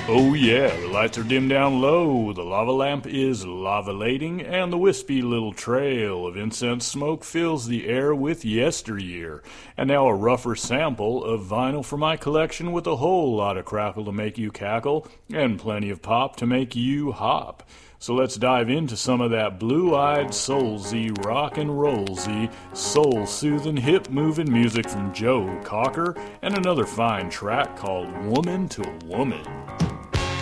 Oh yeah, the lights are dimmed down low, the lava lamp is lavalating, and the wispy little trail of incense smoke fills the air with yesteryear. And now a rougher sample of vinyl for my collection with a whole lot of crackle to make you cackle, and plenty of pop to make you hop. So let's dive into some of that blue-eyed, soul-y, rock and roll-y, soul-soothing, hip-moving music from Joe Cocker, and another fine track called Woman to Woman.